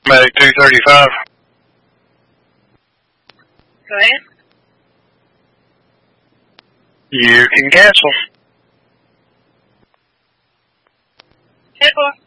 Medic 235. Go ahead. You can cancel. 10-4.